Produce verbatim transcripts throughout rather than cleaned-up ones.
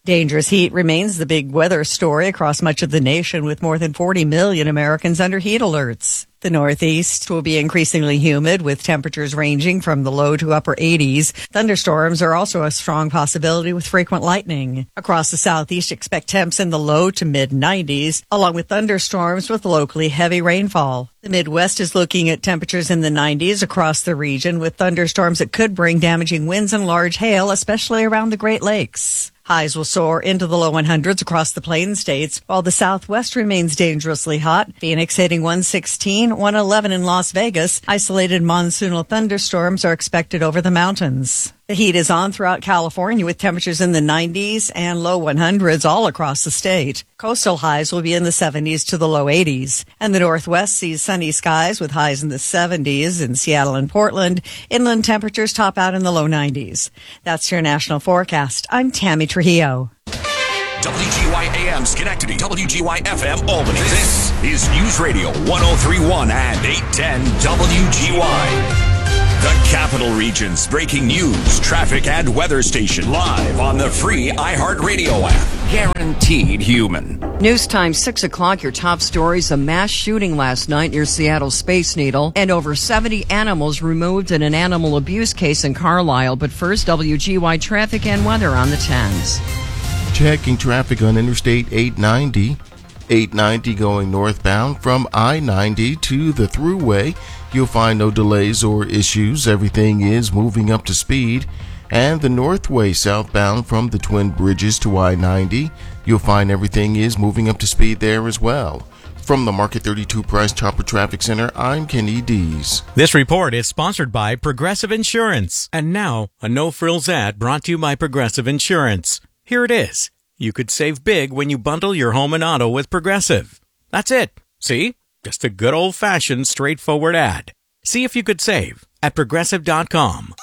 Dangerous heat remains the big weather story across much of the nation, with more than forty million Americans under heat alerts. The Northeast will be increasingly humid, with temperatures ranging from the low to upper eighties. Thunderstorms are also a strong possibility, with frequent lightning. Across the Southeast, expect temps in the low to mid nineties, along with thunderstorms with locally heavy rainfall. The Midwest is looking at temperatures in the nineties across the region, with thunderstorms that could bring damaging winds and large hail, especially around the Great Lakes. Highs will soar into the low hundreds across the Plain States, while the Southwest remains dangerously hot. Phoenix hitting one sixteen, one eleven in Las Vegas. Isolated monsoonal thunderstorms are expected over the mountains. The heat is on throughout California, with temperatures in the nineties and low hundreds all across the state. Coastal highs will be in the seventies to the low eighties. And the Northwest sees sunny skies with highs in the seventies in Seattle and Portland. Inland temperatures top out in the low nineties. That's your national forecast. I'm Tammy Trujillo. W G Y A M Schenectady, W G Y F M Albany. This is News Radio one oh three point one and eight ten W G Y. The Capital Region's breaking news, traffic, and weather station, live on the free iHeartRadio app. Guaranteed human. News time, six o'clock. Your top stories: a mass shooting last night near Seattle Space Needle, and over seventy animals removed in an animal abuse case in Carlisle. But first, W G Y traffic and weather on the tens. Checking traffic on Interstate eight ninety. eight ninety going northbound from I ninety to the Thruway. You'll find no delays or issues. Everything is moving up to speed. And the Northway southbound from the Twin Bridges to I ninety. You'll find everything is moving up to speed there as well. From the Market thirty-two Price Chopper Traffic Center, I'm Kenny Dees. This report is sponsored by Progressive Insurance. And now, a no-frills ad brought to you by Progressive Insurance. Here it is. You could save big when you bundle your home and auto with Progressive. That's it. See? Just a good old-fashioned, straightforward ad. See if you could save at Progressive dot com.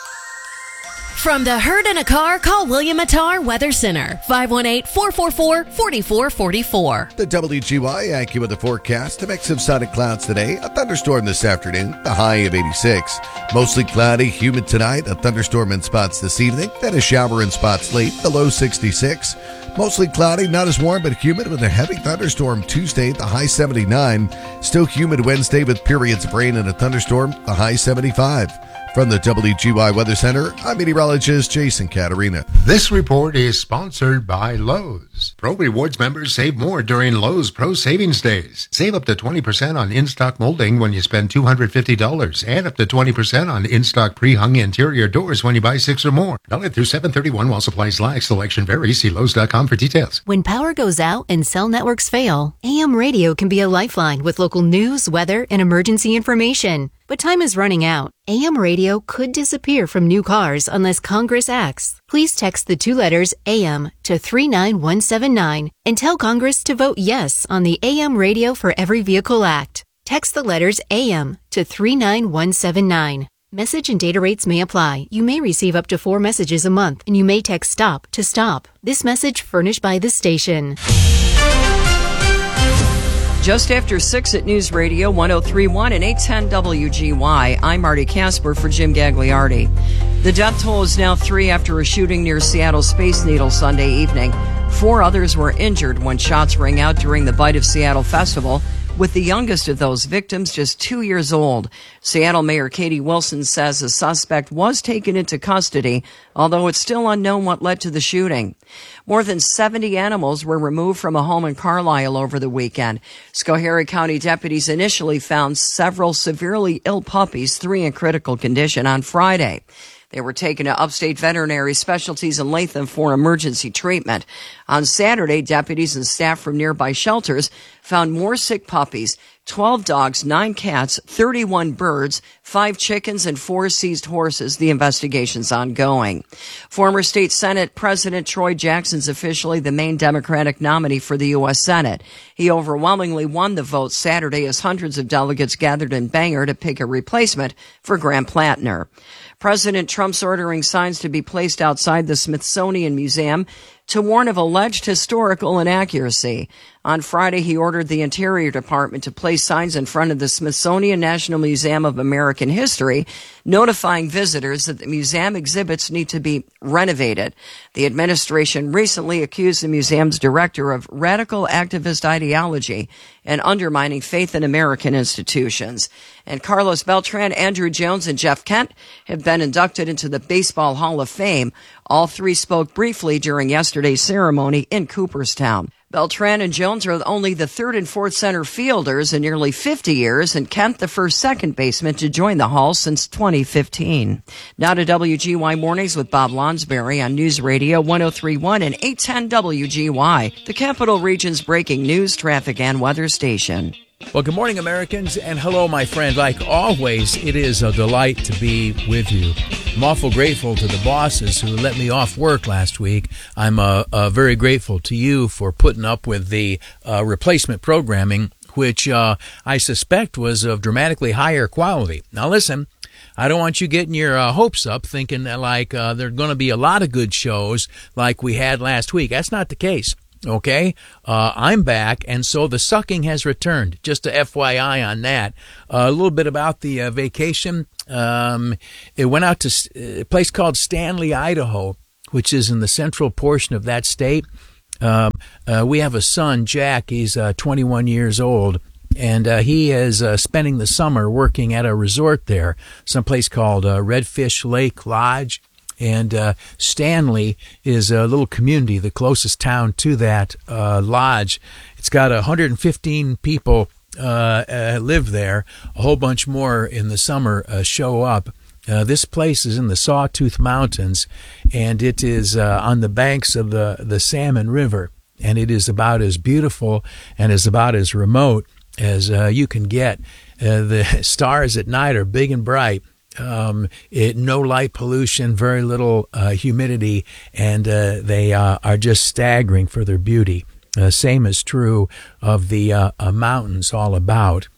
From the herd in a car, call William Attar Weather Center, five one eight, four four four, four four four four. The W G Y AccuWeather forecast: a mix of sun and clouds today, a thunderstorm this afternoon, the high of eighty-six. Mostly cloudy, humid tonight, a thunderstorm in spots this evening, then a shower in spots late, the low sixty-six. Mostly cloudy, not as warm, but humid with a heavy thunderstorm Tuesday, the high seventy-nine. Still humid Wednesday with periods of rain and a thunderstorm, the high seventy-five. From the W G Y Weather Center, I'm meteorologist Jason Caterina. This report is sponsored by Lowe's. Pro Rewards members save more during Lowe's Pro Savings Days. Save up to twenty percent on in-stock molding when you spend two hundred fifty dollars, and up to twenty percent on in-stock pre-hung interior doors when you buy six or more. Valid through seven thirty-one while supplies last. Selection varies. See Lowe's dot com for details. When power goes out and cell networks fail, A M radio can be a lifeline with local news, weather, and emergency information. But time is running out. A M radio could disappear from new cars unless Congress acts. Please text the two letters A M to three nine one seven nine and tell Congress to vote yes on the A M Radio for Every Vehicle Act. Text the letters A M to three nine one seven nine. Message and data rates may apply. You may receive up to four messages a month, and you may text STOP to STOP. This message furnished by the station. Just after six at News Radio one oh three point one and eight ten W G Y, I'm Marty Casper for Jim Gagliardi. The death toll is now three after a shooting near Seattle Space Needle Sunday evening. Four others were injured when shots rang out during the Bite of Seattle Festival, with the youngest of those victims just two years old. Seattle Mayor Katie Wilson says a suspect was taken into custody, although it's still unknown what led to the shooting. More than seventy animals were removed from a home in Carlisle over the weekend. Schoharie County deputies initially found several severely ill puppies, three in critical condition, on Friday. They were taken to Upstate Veterinary Specialties in Latham for emergency treatment. On Saturday, deputies and staff from nearby shelters found more sick puppies, twelve dogs, nine cats, thirty-one birds, five chickens, and four seized horses. The investigation's ongoing. Former State Senate President Troy Jackson's officially the main Democratic nominee for the U S Senate. He overwhelmingly won the vote Saturday as hundreds of delegates gathered in Bangor to pick a replacement for Graham Plattner. President Trump's ordering signs to be placed outside the Smithsonian Museum to warn of alleged historical inaccuracy. On Friday, he ordered the Interior Department to place signs in front of the Smithsonian National Museum of American History, notifying visitors that the museum exhibits need to be renovated. The administration recently accused the museum's director of radical activist ideology and undermining faith in American institutions. And Carlos Beltran, Andrew Jones, and Jeff Kent have been inducted into the Baseball Hall of Fame. All three spoke briefly during yesterday's ceremony in Cooperstown. Beltran and Jones are only the third and fourth center fielders in nearly fifty years, and Kent the first second baseman to join the Hall since twenty fifteen. Now to W G Y Mornings with Bob Lonsberry on News Radio one oh three point one and eight ten W G Y, the Capital Region's breaking news, traffic, and weather station. Well, good morning, Americans, and hello, my friend. Like always, it is a delight to be with you. I'm awful grateful to the bosses who let me off work last week. I'm uh, uh, very grateful to you for putting up with the uh, replacement programming, which uh, I suspect was of dramatically higher quality. Now, listen, I don't want you getting your uh, hopes up thinking that, like, uh, there are going to be a lot of good shows like we had last week. That's not the case. Okay, uh, I'm back, and so the sucking has returned. Just a F Y I on that. Uh, a little bit about the uh, vacation. Um, it went out to a place called Stanley, Idaho, which is in the central portion of that state. Um, uh, we have a son, Jack. He's uh, twenty-one years old, and uh, he is uh, spending the summer working at a resort there, someplace called uh, Redfish Lake Lodge. And uh, Stanley is a little community, the closest town to that uh, lodge. It's got one hundred fifteen people uh, uh, live there. A whole bunch more in the summer uh, show up. Uh, this place is in the Sawtooth Mountains, and it is uh, on the banks of the, the Salmon River. And it is about as beautiful and is about as remote as uh, you can get. Uh, the stars at night are big and bright. Um, it, no light pollution, very little uh, humidity, and uh, they uh, are just staggering for their beauty. Uh, same is true of the uh, uh, mountains all about.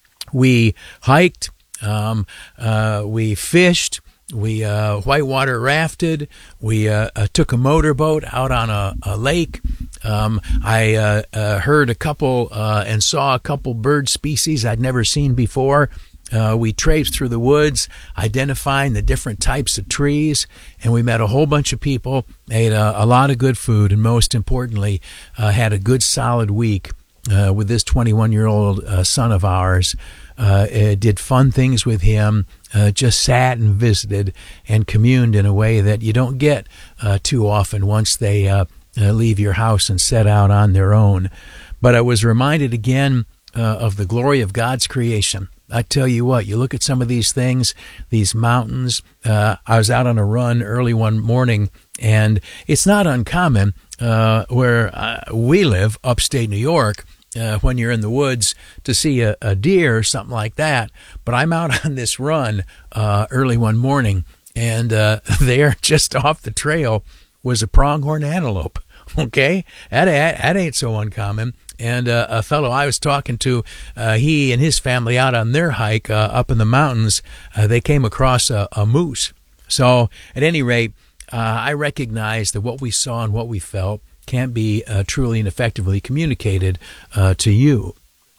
We hiked, um, uh, we fished, we uh, whitewater rafted, we uh, uh, took a motorboat out on a, a lake. Um, I uh, uh, heard a couple uh, and saw a couple bird species I'd never seen before. Uh, we traipsed through the woods, identifying the different types of trees, and we met a whole bunch of people, ate a, a lot of good food, and most importantly, uh, had a good solid week uh, with this twenty-one-year-old uh, son of ours. Uh, did fun things with him, uh, just sat and visited and communed in a way that you don't get uh, too often once they uh, uh, leave your house and set out on their own. But I was reminded again uh, of the glory of God's creation. I tell you what, you look at some of these things, these mountains. Uh, I was out on a run early one morning, and it's not uncommon uh, where uh, we live, upstate New York, uh, when you're in the woods to see a, a deer or something like that. But I'm out on this run uh, early one morning, and uh, there, just off the trail, was a pronghorn antelope. Okay, that, that ain't so uncommon. And uh, a fellow I was talking to, uh, he and his family out on their hike uh, up in the mountains, uh, they came across a, a moose. So at any rate, uh, I recognize that what we saw and what we felt can't be uh, truly and effectively communicated uh, to you.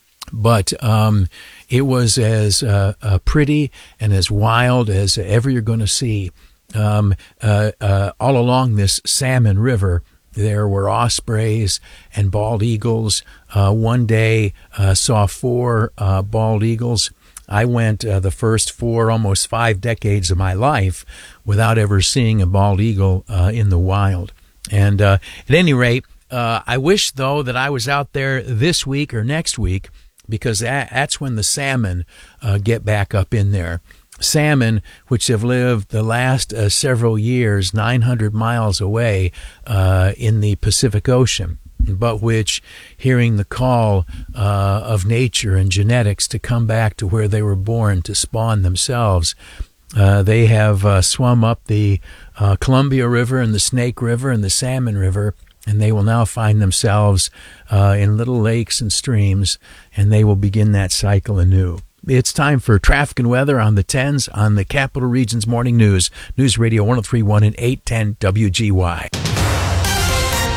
But um, it was as uh, uh, pretty and as wild as ever you're going to see. Um, uh, uh, all along this Salmon River, there were ospreys and bald eagles. Uh, one day uh, saw four uh, bald eagles. I went uh, the first four, almost five decades of my life without ever seeing a bald eagle uh, in the wild. And uh, at any rate, uh, I wish, though, that I was out there this week or next week, because that, that's when the salmon uh, get back up in there. Salmon, which have lived the last uh, several years nine hundred miles away uh, in the Pacific Ocean, but which, hearing the call uh, of nature and genetics to come back to where they were born to spawn themselves, uh, they have uh, swum up the uh, Columbia River and the Snake River and the Salmon River, and they will now find themselves uh, in little lakes and streams, and they will begin that cycle anew. It's time for traffic and weather on the tens on the Capital Region's Morning News. News Radio one oh three point one and eight ten W G Y.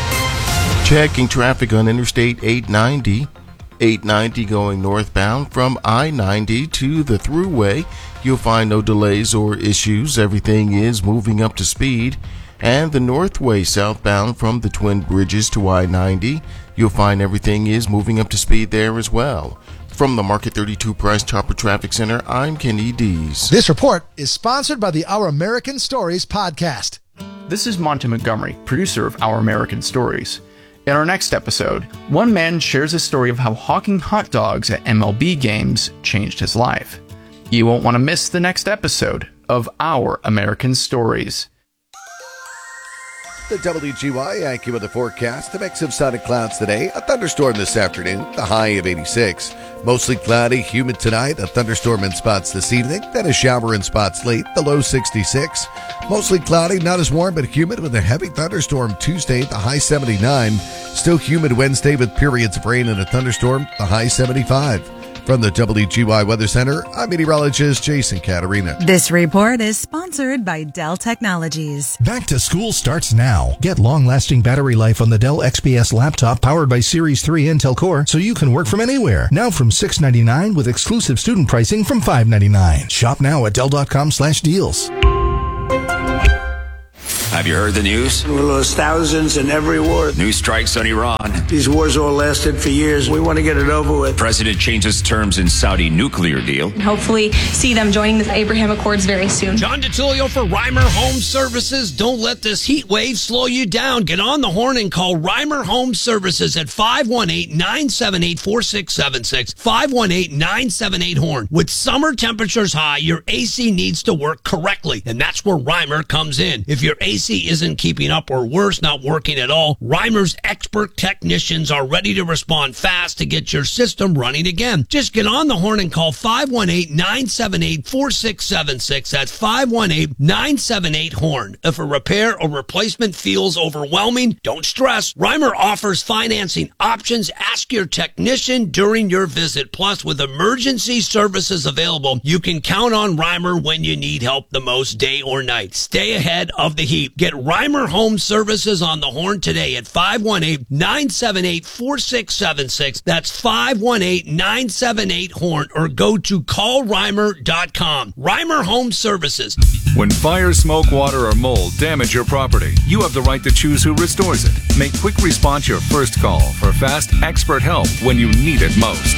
Checking traffic on Interstate eight ninety. eight ninety going northbound from I ninety to the Thruway. You'll find no delays or issues. Everything is moving up to speed. And the Northway southbound from the Twin Bridges to I ninety. You'll find everything is moving up to speed there as well. From the Market thirty-two Price Chopper Traffic Center, I'm Kenny Dees. This report is sponsored by the Our American Stories podcast. This is Monty Montgomery, producer of Our American Stories. In our next episode, one man shares a story of how hawking hot dogs at M L B games changed his life. You won't want to miss the next episode of Our American Stories. The W G Y Yankee Weather forecast. A mix of sun and clouds today. A thunderstorm this afternoon. The high of eighty-six. Mostly cloudy, humid tonight. A thunderstorm in spots this evening. Then a shower in spots late. The low sixty-six. Mostly cloudy, not as warm but humid with a heavy thunderstorm Tuesday. The high seventy-nine. Still humid Wednesday with periods of rain and a thunderstorm. The high seventy-five. From the W G Y Weather Center, I'm meteorologist Jason Caterina. This report is sponsored by Dell Technologies. Back to school starts now. Get long-lasting battery life on the Dell X P S laptop powered by Series three Intel Core so you can work from anywhere. Now from six dollars and ninety-nine cents with exclusive student pricing from five dollars and ninety-nine cents. Shop now at Dell.com slash deals. Have you heard the news? We lost thousands in every war. New strikes on Iran. These wars all lasted for years. We want to get it over with. President changes terms in Saudi nuclear deal. And hopefully see them joining the Abraham Accords very soon. John DeTilio for Reimer Home Services. Don't let this heat wave slow you down. Get on the horn and call Reimer Home Services at five one eight, nine seven eight, four six seven six. five one eight, nine seven eight, horn. With summer temperatures high, your A C needs to work correctly. And that's where Reimer comes in. If your A C isn't keeping up or worse, not working at all, Reimer's expert technicians are ready to respond fast to get your system running again. Just get on the horn and call five one eight, nine seven eight, four six seven six. That's five one eight, nine seven eight, horn. If a repair or replacement feels overwhelming, don't stress. Reimer offers financing options. Ask your technician during your visit. Plus, with emergency services available, you can count on Reimer when you need help the most, day or night. Stay ahead of the heat. Get Reimer Home Services on the horn today at five one eight, nine seven eight, four six seven six. That's five one eight, nine seven eight, horn, or go to call reimer dot com. Reimer Home Services. When fire, smoke, water, or mold damage your property, you have the right to choose who restores it. Make quick response your first call for fast, expert help when you need it most.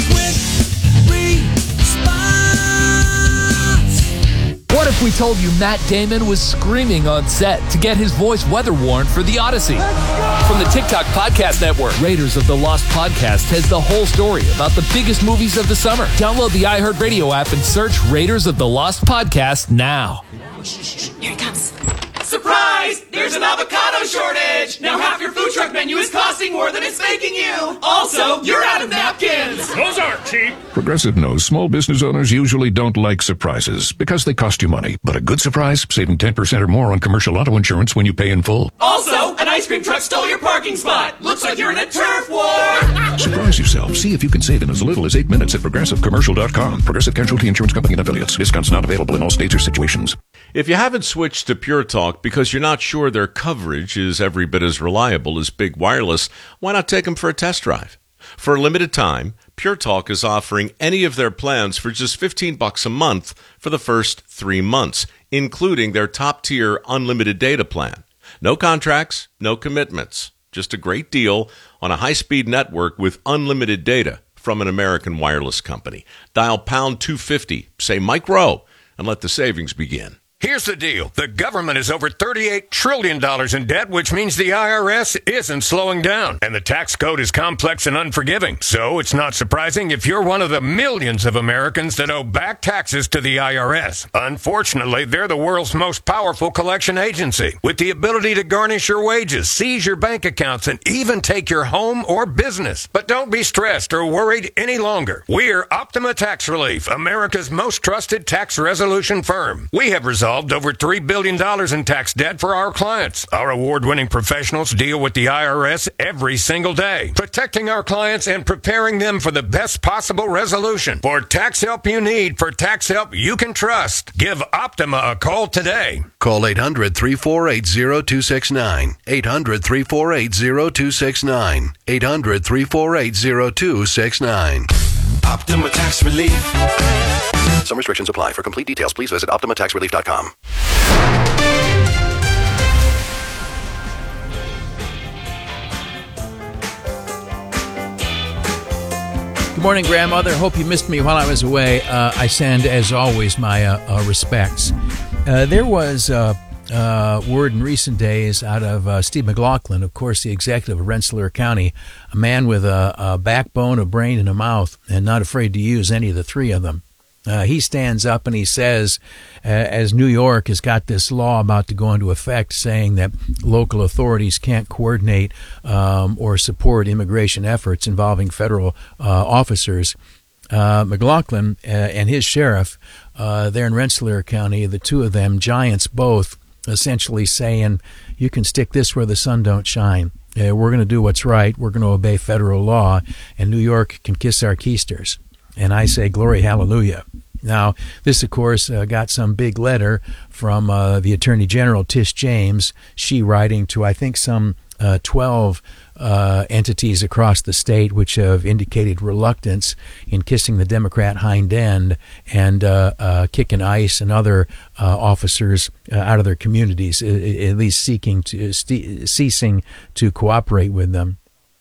What if we told you Matt Damon was screaming on set to get his voice weather warned for the Odyssey? From the TikTok Podcast Network, Raiders of the Lost Podcast has the whole story about the biggest movies of the summer. Download the iHeartRadio app and search Raiders of the Lost Podcast now. Here it comes. Surprise! There's an avocado shortage! Now half your food truck menu is costing more than it's making you! Also, you're out of napkins! Those aren't cheap! Progressive knows small business owners usually don't like surprises because they cost you money. But a good surprise, saving ten percent or more on commercial auto insurance when you pay in full. Also, an ice cream truck stole your parking spot! Looks like you're in a turf war! Surprise yourself. See if you can save in as little as eight minutes at progressive commercial dot com. Progressive Casualty Insurance Company and affiliates. Discounts not available in all states or situations. If you haven't switched to Pure Talk because you're not sure their coverage is every bit as reliable as Big Wireless, why not take them for a test drive? For a limited time, Pure Talk is offering any of their plans for just fifteen bucks a month for the first three months, including their top-tier unlimited data plan. No contracts, no commitments, just a great deal on a high-speed network with unlimited data from an American wireless company. Dial pound two fifty, say Mike Rowe, and let the savings begin. Here's the deal. The government is over thirty-eight trillion dollars in debt, which means the I R S isn't slowing down. And the tax code is complex and unforgiving. So it's not surprising if you're one of the millions of Americans that owe back taxes to the I R S. Unfortunately, they're the world's most powerful collection agency, with the ability to garnish your wages, seize your bank accounts, and even take your home or business. But don't be stressed or worried any longer. We're Optima Tax Relief, America's most trusted tax resolution firm. We have resolved resolved over three billion dollars in tax debt for our clients. Our award-winning professionals deal with the I R S every single day, protecting our clients and preparing them for the best possible resolution. For tax help you need, for tax help you can trust, give Optima a call today. Call eight hundred, three four eight, zero two six nine. eight hundred, three four eight, zero two six nine. eight hundred, three four eight, zero two six nine. Optima Tax Relief. Some restrictions apply. For complete details, please visit optima tax relief dot com. Good morning, grandmother. Hope you missed me while I was away. Uh, I send, as always, my uh, uh, respects. Uh, there was uh, uh, word in recent days out of uh, Steve McLaughlin, of course, the executive of Rensselaer County, a man with a, a backbone, a brain, and a mouth, and not afraid to use any of the three of them. Uh, he stands up and he says, uh, as New York has got this law about to go into effect saying that local authorities can't coordinate um, or support immigration efforts involving federal uh, officers, uh, McLaughlin uh, and his sheriff uh, there in Rensselaer County, the two of them, giants both, essentially saying, you can stick this where the sun don't shine. Uh, we're going to do what's right. We're going to obey federal law, and New York can kiss our keisters. And I say, glory, hallelujah. Now, this, of course, uh, got some big letter from uh, the Attorney General, Tish James, she writing to, I think, some uh, twelve uh, entities across the state which have indicated reluctance in kissing the Democrat hind end and uh, uh, kicking ICE and other uh, officers uh, out of their communities, at least seeking to, st- ceasing to cooperate with them.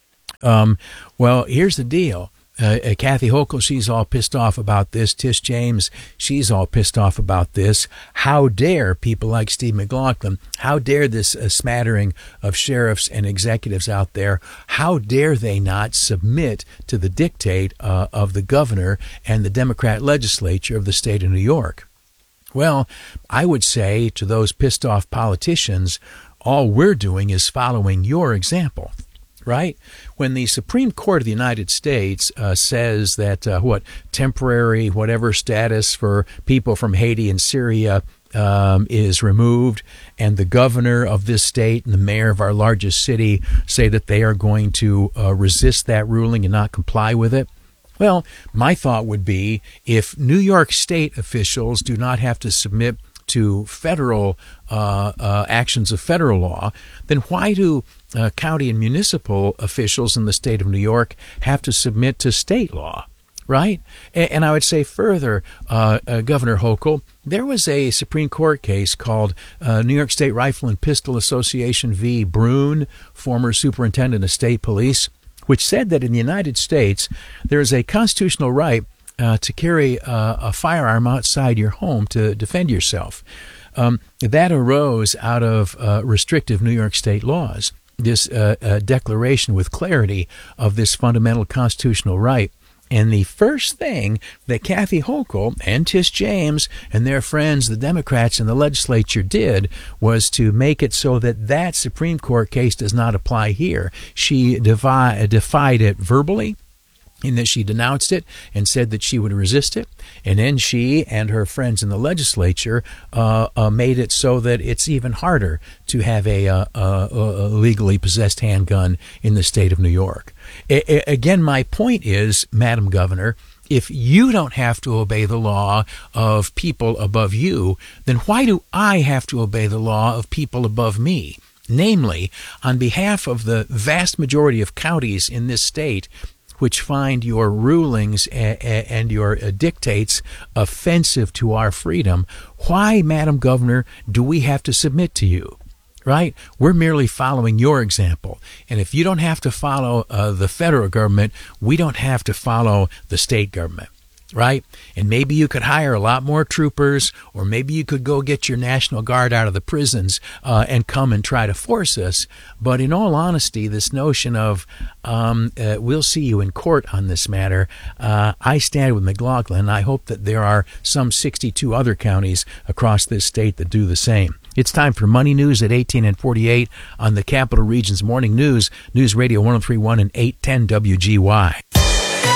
Um, well, here's the deal. Uh, uh, Kathy Hochul, she's all pissed off about this. Tish James, she's all pissed off about this. How dare people like Steve McLaughlin, how dare this uh, smattering of sheriffs and executives out there, how dare they not submit to the dictate uh, of the governor and the Democrat legislature of the state of New York? Well, I would say to those pissed off politicians, all we're doing is following your example. Right? When the Supreme Court of the United States uh, says that, uh, what, temporary whatever status for people from Haiti and Syria um, is removed, and the governor of this state and the mayor of our largest city say that they are going to uh, resist that ruling and not comply with it, well, my thought would be if New York State officials do not have to submit to federal uh, uh, actions of federal law, then why do uh, county and municipal officials in the state of New York have to submit to state law, right? And, and I would say further, uh, uh, Governor Hochul, there was a Supreme Court case called uh, New York State Rifle and Pistol Association v. Brune, former superintendent of state police, which said that in the United States there is a constitutional right Uh, to carry uh, a firearm outside your home to defend yourself. Um, that arose out of uh, restrictive New York state laws, this uh, uh, declaration with clarity of this fundamental constitutional right. And the first thing that Kathy Hochul and Tish James and their friends, the Democrats in the legislature, did was to make it so that that Supreme Court case does not apply here. She defi- defied it verbally, in that she denounced it and said that she would resist it. And then she and her friends in the legislature uh, uh, made it so that it's even harder to have a, uh, uh, a legally possessed handgun in the state of New York. I- I- again, my point is, Madam Governor, if you don't have to obey the law of people above you, then why do I have to obey the law of people above me? Namely, on behalf of the vast majority of counties in this state which find your rulings and your dictates offensive to our freedom, why, Madam Governor, do we have to submit to you? Right? We're merely following your example. And if you don't have to follow uh, the federal government, we don't have to follow the state government. Right? And maybe you could hire a lot more troopers, or maybe you could go get your National Guard out of the prisons uh, and come and try to force us. But in all honesty, this notion of um, uh, we'll see you in court on this matter, uh, I stand with McLaughlin. I hope that there are some sixty-two other counties across this state that do the same. It's time for Money News at eighteen and forty-eight on the Capital Region's Morning News, News Radio one oh three point one and eight ten W G Y.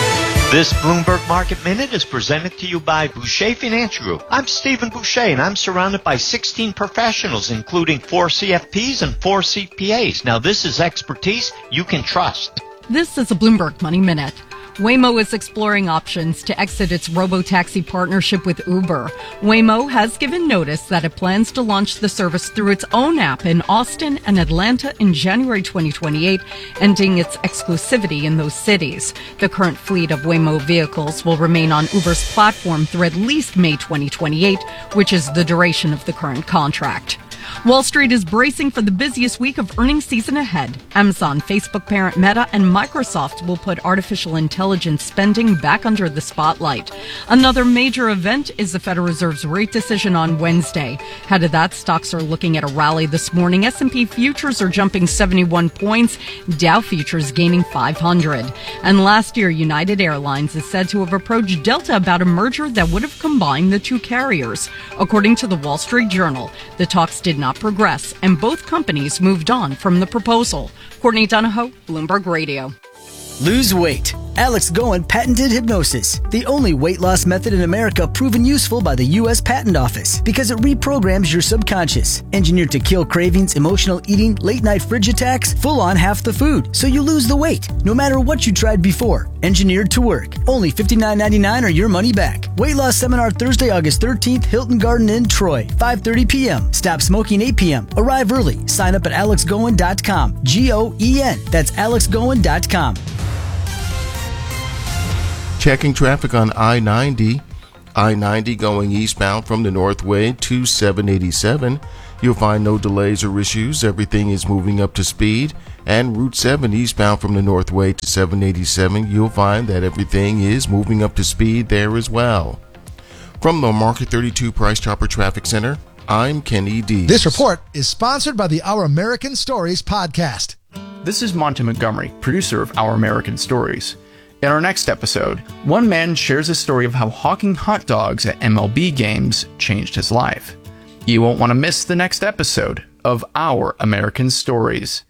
This Bloomberg Market Minute is presented to you by Boucher Financial Group. I'm Stephen Boucher, and I'm surrounded by sixteen professionals, including four C F Ps and four C P As. Now, this is expertise you can trust. This is a Bloomberg Money Minute. Waymo is exploring options to exit its robotaxi partnership with Uber. Waymo has given notice that it plans to launch the service through its own app in Austin and Atlanta in January twenty twenty-eight, ending its exclusivity in those cities. The current fleet of Waymo vehicles will remain on Uber's platform through at least May twenty twenty-eight, which is the duration of the current contract. Wall Street is bracing for the busiest week of earnings season ahead. Amazon, Facebook parent Meta, and Microsoft will put artificial intelligence spending back under the spotlight. Another major event is the Federal Reserve's rate decision on Wednesday. Ahead of that, stocks are looking at a rally this morning. S and P futures are jumping seventy-one points, Dow futures gaining five hundred. And last year, United Airlines is said to have approached Delta about a merger that would have combined the two carriers. According to the Wall Street Journal, the talks did not progress, and both companies moved on from the proposal. Courtney Donahoe, Bloomberg Radio. Lose weight. Alex Goen patented hypnosis, the only weight loss method in America proven useful by the U S Patent Office because it reprograms your subconscious. Engineered to kill cravings, emotional eating, late-night fridge attacks, full on half the food, so you lose the weight, no matter what you tried before. Engineered to work. Only fifty-nine ninety-nine or your money back. Weight loss seminar Thursday, August thirteenth, Hilton Garden Inn, Troy, five thirty p.m. Stop smoking eight p.m. Arrive early. Sign up at alex goen dot com. G O E N. That's alex goen dot com. Checking traffic on I ninety. I ninety going eastbound from the Northway to seven eighty-seven. You'll find no delays or issues. Everything is moving up to speed. And Route seven eastbound from the Northway to seven eighty-seven. You'll find that everything is moving up to speed there as well. From the Market thirty-two Price Chopper Traffic Center, I'm Kenny D. This report is sponsored by the Our American Stories podcast. This is Monty Montgomery, producer of Our American Stories. In our next episode, one man shares a story of how hawking hot dogs at M L B games changed his life. You won't want to miss the next episode of Our American Stories.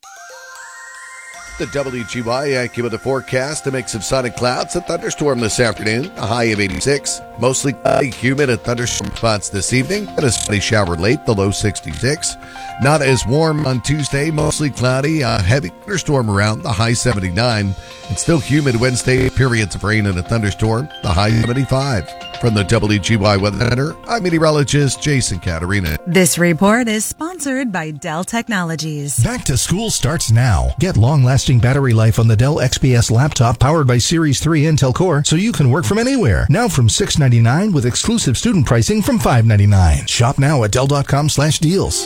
The W G Y AccuWeather forecast, a mix of sunny clouds, a thunderstorm this afternoon, a high of eighty-six. Mostly cloudy, humid, and thunderstorm spots this evening, and a sunny shower late, the low sixty-six. Not as warm on Tuesday, mostly cloudy, a heavy thunderstorm around, the high seventy-nine. And still humid Wednesday, periods of rain and a thunderstorm, the high seventy-five. From the W G Y Weather Center, I'm meteorologist Jason Caterina. This report is sponsored by Dell Technologies. Back to school starts now. Get long-lasting battery life on the Dell X P S laptop powered by Series three Intel Core so you can work from anywhere. Now from six ninety-nine with exclusive student pricing from five ninety-nine. Shop now at dell.com slash deals.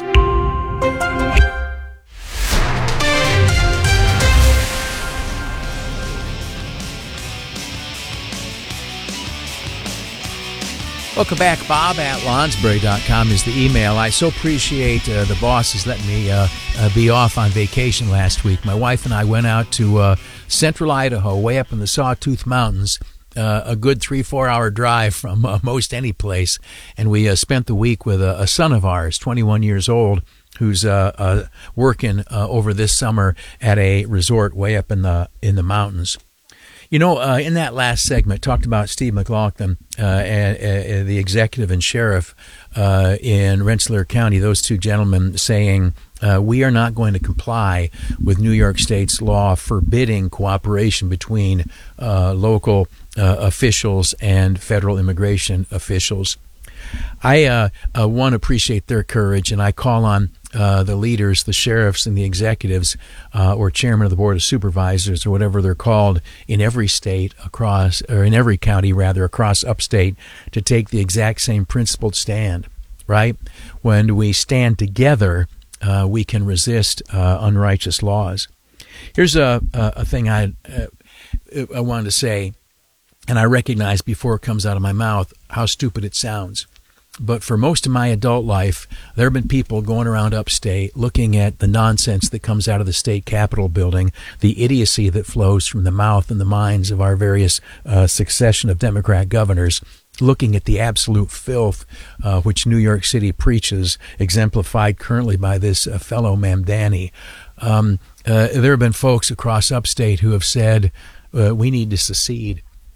Welcome back. Bob at lonsbury dot com is the email. I so appreciate uh, the bosses letting me uh, uh, be off on vacation last week. My wife and I went out to uh, central Idaho, way up in the Sawtooth Mountains, uh, a good three, four-hour drive from uh, most any place, and we uh, spent the week with a, a son of ours, twenty-one years old, who's uh, uh, working uh, over this summer at a resort way up in the in the mountains. You know, uh, in that last segment, talked about Steve McLaughlin, uh, and, and the executive and sheriff uh, in Rensselaer County, those two gentlemen saying, uh, we are not going to comply with New York State's law forbidding cooperation between uh, local uh, officials and federal immigration officials. I uh, uh, one, appreciate their courage, and I call on uh, the leaders, the sheriffs and the executives, uh, or chairman of the board of supervisors, or whatever they're called, in every state across, or in every county rather, across upstate, to take the exact same principled stand, right? When we stand together, uh, we can resist uh, unrighteous laws. Here's a, a, a thing I, uh, I wanted to say, and I recognize before it comes out of my mouth how stupid it sounds. But for most of my adult life, there have been people going around upstate looking at the nonsense that comes out of the state capitol building, the idiocy that flows from the mouth and the minds of our various uh, succession of Democrat governors, looking at the absolute filth uh, which New York City preaches, exemplified currently by this uh, fellow Mamdani. Um, uh, there have been folks across upstate who have said, uh, we need to secede.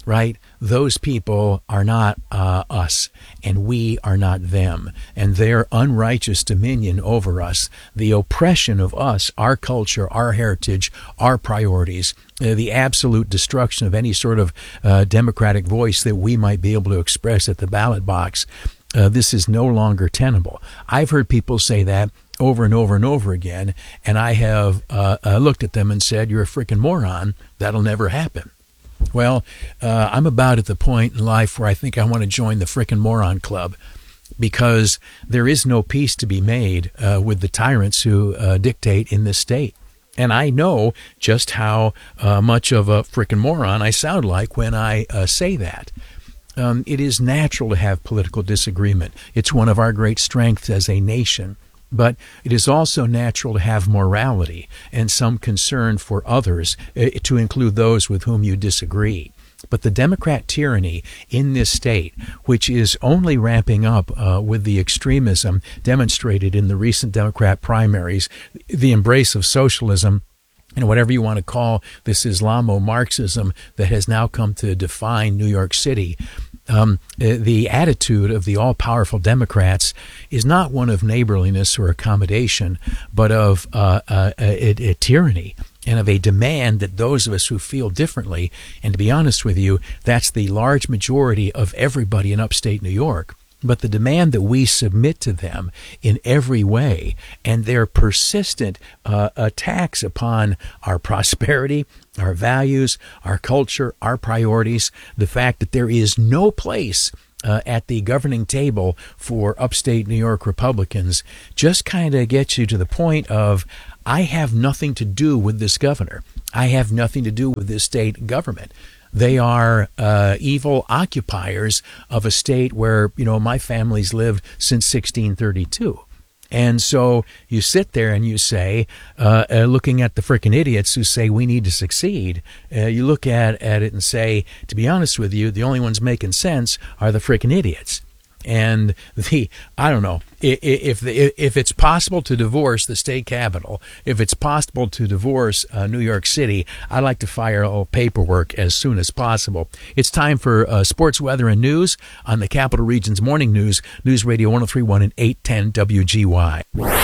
right? Those people are not uh, us, and we are not them. And their unrighteous dominion over us, the oppression of us, our culture, our heritage, our priorities, uh, the absolute destruction of any sort of uh, democratic voice that we might be able to express at the ballot box, uh, this is no longer tenable. I've heard people say that over and over and over again, and I have uh, uh, looked at them and said, you're a freaking moron. That'll never happen. Well, uh, I'm about at the point in life where I think I want to join the frickin' moron club, because there is no peace to be made uh, with the tyrants who uh, dictate in this state. And I know just how uh, much of a frickin' moron I sound like when I uh, say that. Um, it is natural to have political disagreement. It's one of our great strengths as a nation. But it is also natural to have morality and some concern for others, uh, to include those with whom you disagree. But the Democrat tyranny in this state, which is only ramping up uh, with the extremism demonstrated in the recent Democrat primaries, the embrace of socialism, and whatever you want to call this Islamo-Marxism that has now come to define New York City, Um, the attitude of the all-powerful Democrats is not one of neighborliness or accommodation, but of uh, uh, a, a tyranny and of a demand that those of us who feel differently, and to be honest with you, that's the large majority of everybody in upstate New York, but the demand that we submit to them in every way, and their persistent uh, attacks upon our prosperity, our values, our culture, our priorities, the fact that there is no place uh, at the governing table for upstate New York Republicans, just kind of gets you to the point of, I have nothing to do with this governor. I have nothing to do with this state government. They are uh, evil occupiers of a state where, you know, my family's lived since sixteen thirty-two. And so you sit there and you say, uh, uh, looking at the frickin' idiots who say we need to succeed, uh, you look at, at it and say, to be honest with you, the only ones making sense are the frickin' idiots. And the, I don't know, if the, if it's possible to divorce the state capitol, if it's possible to divorce uh, New York City, I'd like to fire all paperwork as soon as possible. It's time for uh, sports, weather, and news on the Capital Region's Morning News, News Radio one oh three point one and eight ten W G Y.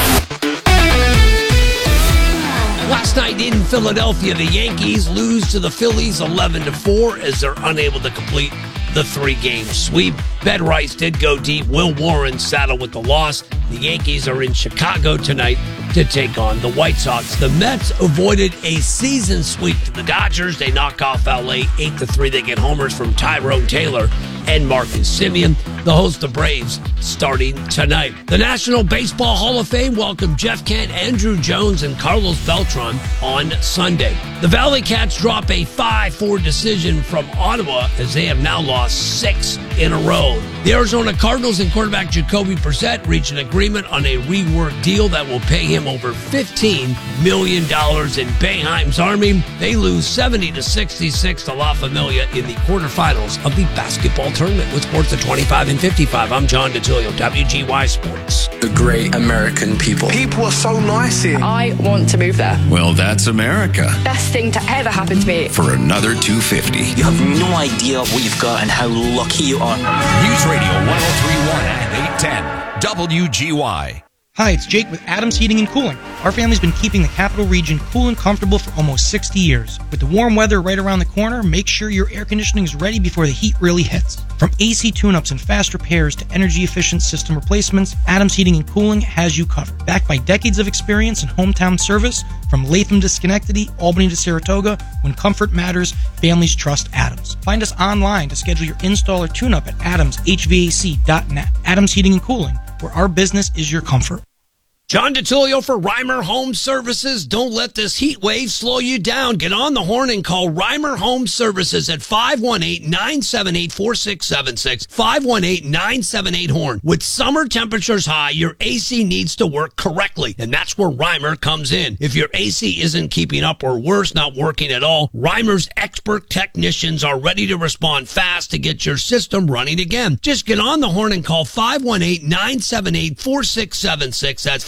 Last night in Philadelphia, the Yankees lose to the Phillies eleven to four as they're unable to complete the three-game sweep. Ben Rice did go deep. Will Warren saddled with the loss. The Yankees are in Chicago tonight to take on the White Sox. The Mets avoided a season sweep to the Dodgers. They knock off L A eight to three. They get homers from Tyrone Taylor and Marcus Semien. The host, the Braves, starting tonight. The National Baseball Hall of Fame welcomed Jeff Kent, Andrew Jones, and Carlos Beltran on Sunday. The Valley Cats drop a five four decision from Ottawa as they have now lost six in a row. The Arizona Cardinals and quarterback Jacoby Brissett reach an agreement on a rework deal that will pay him over fifteen million dollars in Boeheim's Army. They lose seventy to sixty-six to La Familia in the quarterfinals of the basketball tournament. With sports at twenty-five and fifty-five, I'm John DeTilio, W G Y Sports. The great American people. People are so nice here. I want to move there. Well, that's America. Best thing to ever happen to me. For another two fifty. You have no idea what you've got and how lucky you are. News Radio one oh three point one and eight ten W G Y. Hi, it's Jake with Adams Heating and Cooling. Our family's been keeping the Capital Region cool and comfortable for almost sixty years. With the warm weather right around the corner, make sure your air conditioning is ready before the heat really hits. From A C tune-ups and fast repairs to energy-efficient system replacements, Adams Heating and Cooling has you covered. Backed by decades of experience and hometown service, from Latham to Schenectady, Albany to Saratoga, when comfort matters, families trust Adams. Find us online to schedule your install or tune-up at adams h v a c dot net. Adams Heating and Cooling, where our business is your comfort. John DeTilio for Reimer Home Services. Don't let this heat wave slow you down. Get on the horn and call Reimer Home Services at five one eight, nine seven eight, four six seven six, five one eight, nine seven eight, horn. With summer temperatures high, your A C needs to work correctly, and that's where Reimer comes in. If your A C isn't keeping up or worse, not working at all, Reimer's expert technicians are ready to respond fast to get your system running again. Just get on the horn and call five one eight, nine seven eight, four six seven six. That's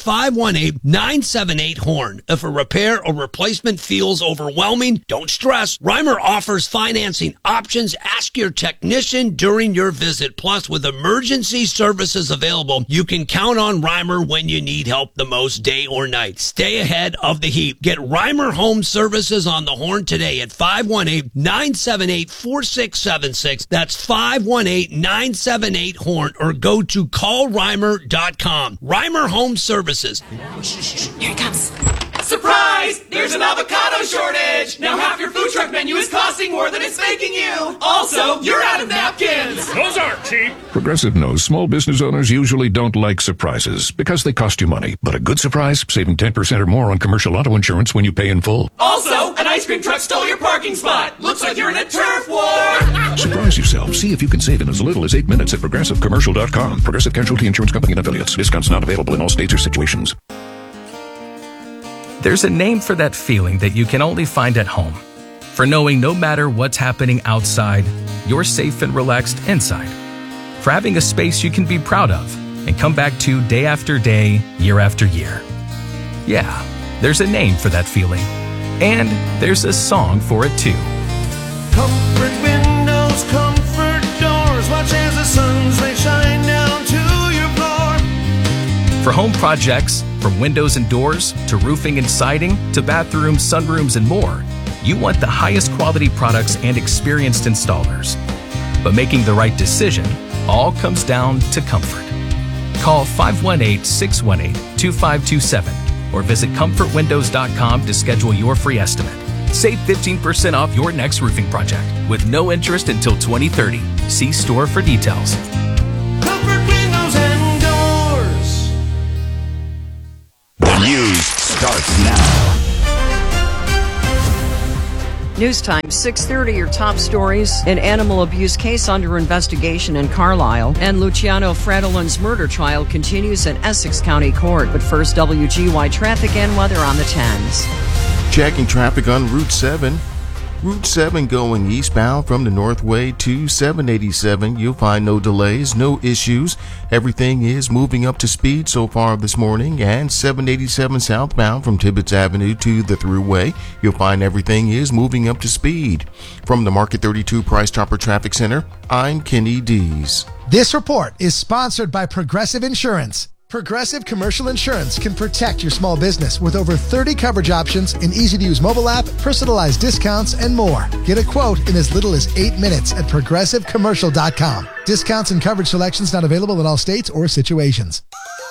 five one eight, nine seven eight, HORN. If a repair or replacement feels overwhelming, don't stress. Reimer offers financing options. Ask your technician during your visit. Plus, with emergency services available, you can count on Reimer when you need help the most, day or night. Stay ahead of the heat. Get Reimer Home Services on the horn today at five one eight, nine seven eight, four six seven six. That's five one eight, nine seven eight, HORN, or go to call reimer dot com. Reimer Home Services. Here it comes. Surprise! There's an avocado shortage! Now half your food truck menu is costing more than it's making you! Also, you're out of napkins! Those aren't cheap. Progressive knows small business owners usually don't like surprises because they cost you money. But a good surprise, saving ten percent or more on commercial auto insurance when you pay in full. Also, an ice cream truck stole your parking spot! Looks like you're in a turf war! Surprise yourself. See if you can save in as little as eight minutes at progressive commercial dot com. Progressive Casualty Insurance Company and affiliates. Discounts not available in all states or situations. There's a name for that feeling that you can only find at home. For knowing no matter what's happening outside, you're safe and relaxed inside. For having a space you can be proud of and come back to day after day, year after year. Yeah, there's a name for that feeling. And there's a song for it too. Comfort windows, comfort doors, watch as the sun's rays shine down to your floor. For home projects, from windows and doors to roofing and siding to bathrooms, sunrooms, and more, you want the highest quality products and experienced installers. But making the right decision all comes down to comfort. Call five one eight, six one eight, two five two seven or visit comfort windows dot com to schedule your free estimate. Save fifteen percent off your next roofing project with no interest until twenty thirty. See store for details. Comfort windows and doors. The news starts now. News time, six thirty, your top stories. An animal abuse case under investigation in Carlisle. And Luciano Fratolin's murder trial continues in Essex County Court. But first, W G Y traffic and weather on the tens. Checking traffic on Route seven. Route seven going eastbound from the Northway to seven eighty-seven. You'll find no delays, no issues. Everything is moving up to speed so far this morning. And seven eighty-seven southbound from Tibbetts Avenue to the Thruway. You'll find everything is moving up to speed. From the Market thirty-two Price Chopper Traffic Center, I'm Kenny Dees. This report is sponsored by Progressive Insurance. Progressive Commercial Insurance can protect your small business with over thirty coverage options, an easy-to-use mobile app, personalized discounts, and more. Get a quote in as little as eight minutes at progressive commercial dot com. Discounts and coverage selections not available in all states or situations.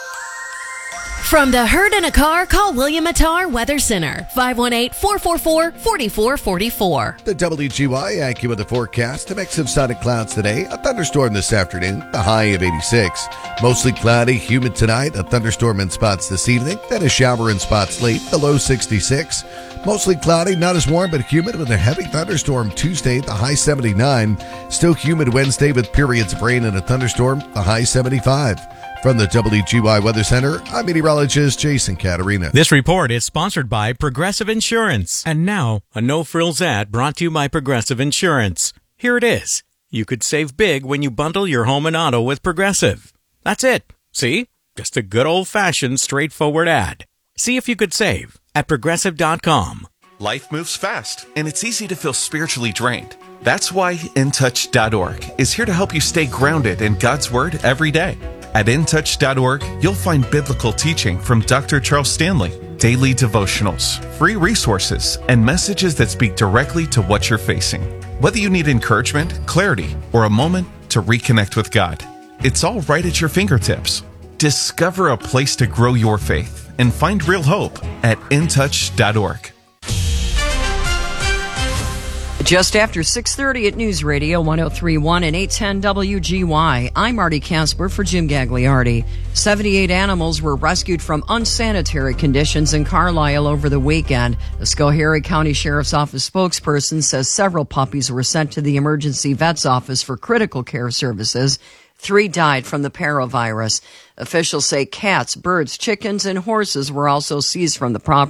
From the herd in a car, call William Attar Weather Center, five one eight, four four four, four four four four. The W G Y AccuWeather forecast. A mix of sun and clouds today. A thunderstorm this afternoon. The high of eighty-six. Mostly cloudy, humid tonight. A thunderstorm in spots this evening. Then a shower in spots late. The low sixty-six. Mostly cloudy, not as warm but humid with a heavy thunderstorm Tuesday. The high seventy-nine. Still humid Wednesday with periods of rain and a thunderstorm. The high seventy-five. From the W G Y Weather Center, I'm meteorologist Jason Caterina. This report is sponsored by Progressive Insurance. And now, a no-frills ad brought to you by Progressive Insurance. Here it is. You could save big when you bundle your home and auto with Progressive. That's it. See? Just a good old-fashioned, straightforward ad. See if you could save at progressive dot com. Life moves fast, and it's easy to feel spiritually drained. That's why in touch dot org is here to help you stay grounded in God's Word every day. At in touch dot org, you'll find biblical teaching from Doctor Charles Stanley, daily devotionals, free resources, and messages that speak directly to what you're facing. Whether you need encouragement, clarity, or a moment to reconnect with God, it's all right at your fingertips. Discover a place to grow your faith and find real hope at in touch dot org. Just after six thirty at News Radio one oh three point one and eight ten W G Y. I'm Marty Casper for Jim Gagliardi. seventy-eight animals were rescued from unsanitary conditions in Carlisle over the weekend. The Schoharie County Sheriff's Office spokesperson says several puppies were sent to the emergency vet's office for critical care services. Three died from the parovirus. Officials say cats, birds, chickens, and horses were also seized from the property.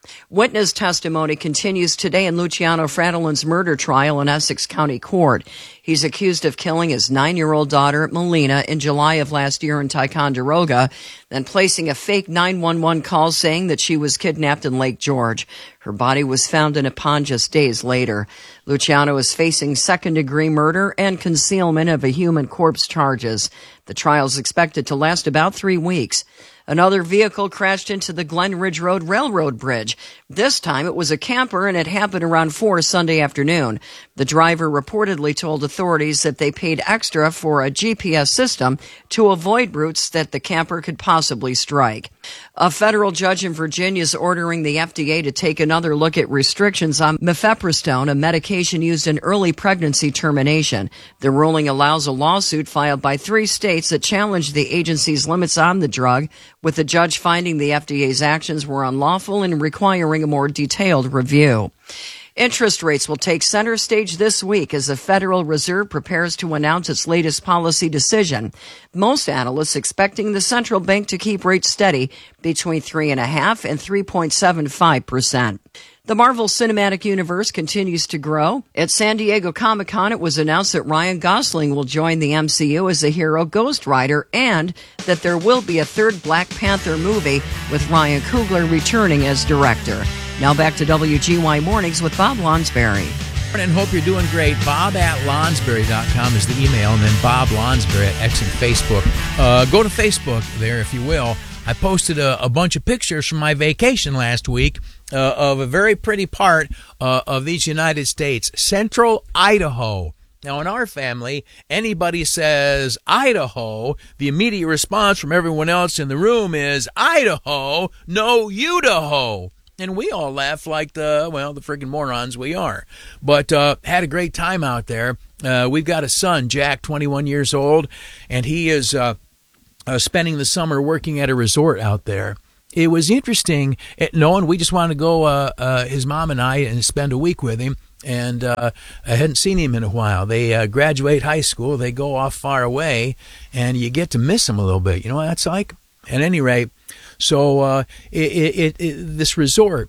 Witness testimony continues today in Luciano Fratellin's murder trial in Essex County Court. He's accused of killing his nine-year-old daughter, Melina, in July of last year in Ticonderoga, then placing a fake nine one one call saying that she was kidnapped in Lake George. Her body was found in a pond just days later. Luciano is facing second-degree murder and concealment of a human corpse charges. The trial is expected to last about three weeks. Another vehicle crashed into the Glen Ridge Road Railroad Bridge. This time it was a camper, and it happened around four Sunday afternoon. The driver reportedly told authorities that they paid extra for a G P S system to avoid routes that the camper could possibly strike. A federal judge in Virginia is ordering the F D A to take another look at restrictions on mifepristone, a medication used in early pregnancy termination. The ruling allows a lawsuit filed by three states that challenge the agency's limits on the drug, with the judge finding the F D A's actions were unlawful and requiring a more detailed review. Interest rates will take center stage this week as the Federal Reserve prepares to announce its latest policy decision. Most analysts expecting the central bank to keep rates steady between three point five and three point seven five percent. The Marvel Cinematic Universe continues to grow. At San Diego Comic-Con, it was announced that Ryan Gosling will join the M C U as the hero Ghost Rider, and that there will be a third Black Panther movie with Ryan Coogler returning as director. Now back to W G Y Mornings with Bob Lonsberry. And hope you're doing great. Bob at Lonsberry dot com is the email, and then Bob Lonsberry at X and Facebook. Uh, go to Facebook there, if you will. I posted a, a bunch of pictures from my vacation last week uh, of a very pretty part uh, of these United States, Central Idaho. Now, in our family, anybody says Idaho, the immediate response from everyone else in the room is Idaho, no Idaho. And we all laugh like the, well, the friggin' morons we are. But uh, had a great time out there. Uh, we've got a son, Jack, twenty-one years old, and he is uh, uh, spending the summer working at a resort out there. It was interesting, knowing we just wanted to go, uh, uh, his mom and I, and spend a week with him. And uh, I hadn't seen him in a while. They uh, graduate high school. They go off far away, and you get to miss him a little bit. You know what that's like? At any rate, so uh, it, it, it, this resort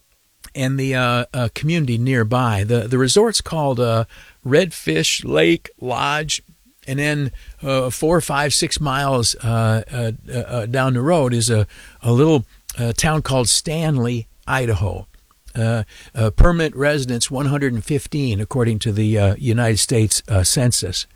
and the uh, uh, community nearby, the, the resort's called uh, Redfish Lake Lodge, and then uh, four, five, six miles uh, uh, uh, down the road is a, a little uh, town called Stanley, Idaho. Uh, uh, permanent residents, one hundred fifteen, according to the uh, United States uh, Census.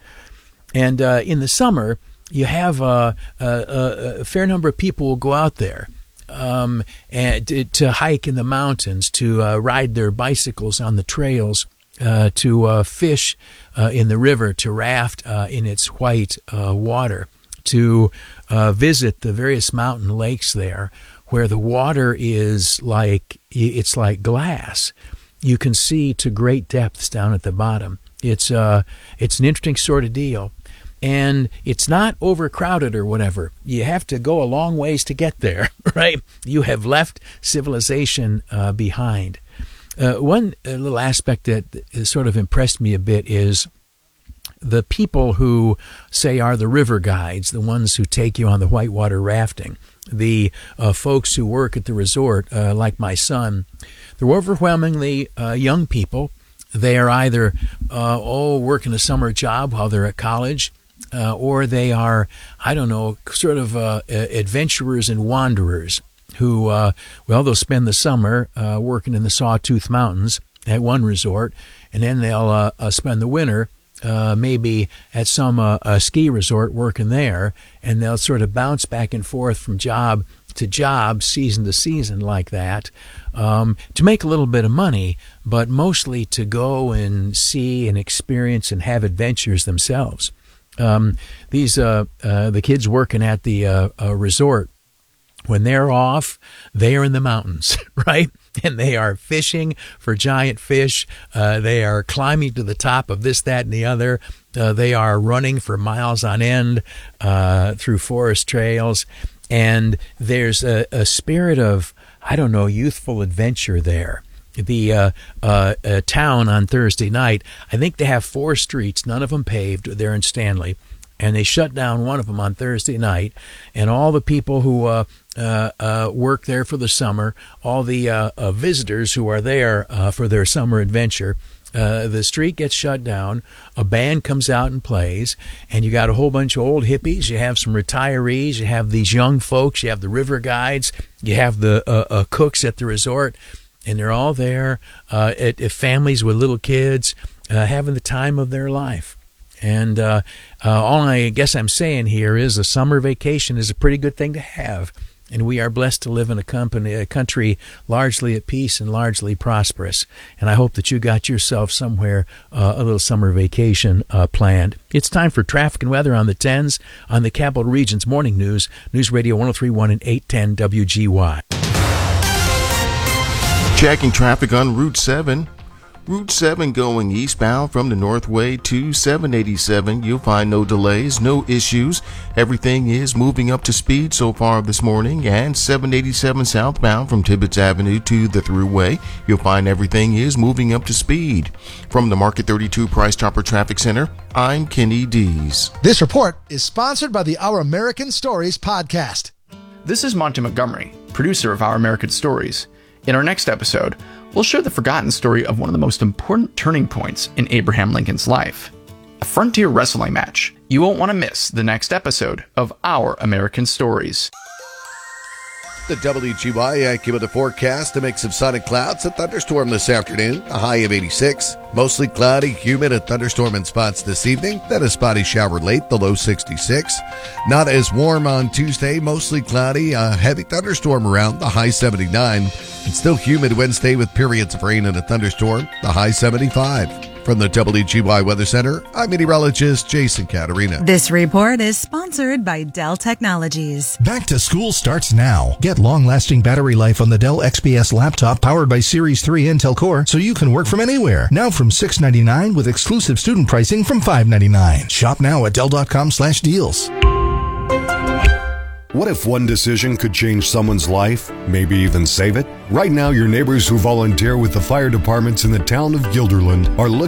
And uh, in the summer, you have uh, a, a, a fair number of people will go out there um, and to, to hike in the mountains, to uh, ride their bicycles on the trails, uh, to uh, fish uh, in the river, to raft uh, in its white uh, water, to uh, visit the various mountain lakes there, where the water is like, it's like glass. You can see to great depths down at the bottom. It's uh, it's an interesting sort of deal. And it's not overcrowded or whatever. You have to go a long ways to get there, right? You have left civilization uh, behind. Uh, one uh, little aspect that sort of impressed me a bit is the people who say are the river guides, the ones who take you on the whitewater rafting, the uh, folks who work at the resort, uh, like my son. They're overwhelmingly uh, young people. They are either, uh, oh, working a summer job while they're at college, uh, or they are, I don't know, sort of uh, adventurers and wanderers who, uh, well, they'll spend the summer uh, working in the Sawtooth Mountains at one resort, and then they'll uh, uh, spend the winter uh, maybe at some uh, a ski resort working there, and they'll sort of bounce back and forth from job to job, season to season like that, um, to make a little bit of money, but mostly to go and see and experience and have adventures themselves. Um, these uh, uh, the kids working at the uh, uh, resort, when they're off, they are in the mountains, right? And they are fishing for giant fish. Uh, they are climbing to the top of this, that, and the other. Uh, they are running for miles on end uh, through forest trails. And there's a, a spirit of, I don't know, youthful adventure there. The uh, uh, uh, town on Thursday night, I think they have four streets, none of them paved. They're in Stanley. and they shut down one of them on Thursday night, and all the people who uh, uh, uh, work there for the summer, all the uh, uh, visitors who are there uh, for their summer adventure, uh, the street gets shut down, a band comes out and plays, and you got a whole bunch of old hippies, you have some retirees, you have these young folks, you have the river guides, you have the uh, uh, cooks at the resort, and they're all there, uh, at, at families with little kids, uh, having the time of their life. And uh, uh, all I guess I'm saying here is a summer vacation is a pretty good thing to have. And we are blessed to live in a, company, a country largely at peace and largely prosperous. And I hope that you got yourself somewhere uh, a little summer vacation uh, planned. It's time for traffic and weather on the tens on the Capital Region's Morning News, News Radio one oh three point one and eight ten W G Y. Checking traffic on Route seven. Route seven going eastbound from the Northway to seven eighty-seven. You'll find no delays, no issues. Everything is moving up to speed so far this morning. And seven eighty-seven southbound from Tibbetts Avenue to the Thruway. You'll find everything is moving up to speed. From the Market thirty-two Price Chopper Traffic Center, I'm Kenny Dees. This report is sponsored by the Our American Stories podcast. This is Monty Montgomery, producer of Our American Stories. In our next episode, we'll share the forgotten story of one of the most important turning points in Abraham Lincoln's life, a frontier wrestling match. You won't want to miss the next episode of Our American Stories. The W G Y AccuWeather forecast, a mix of sun and clouds, a thunderstorm this afternoon, a high of eighty-six. Mostly cloudy, humid, a thunderstorm in spots this evening, then a spotty shower late, the low sixty-six. Not as warm on Tuesday, mostly cloudy, a heavy thunderstorm around, the high seventy-nine. And still humid Wednesday with periods of rain and a thunderstorm, the high seventy-five. From the W G Y Weather Center, I'm meteorologist Jason Caterina. This report is sponsored by Dell Technologies. Back to school starts now. Get long-lasting battery life on the Dell X P S laptop powered by Series three Intel Core so you can work from anywhere. Now from six dollars and ninety-nine cents with exclusive student pricing from five dollars and ninety-nine cents. Shop now at Dell.com slash deals. What if one decision could change someone's life, maybe even save it? Right now, your neighbors who volunteer with the fire departments in the town of Guilderland are looking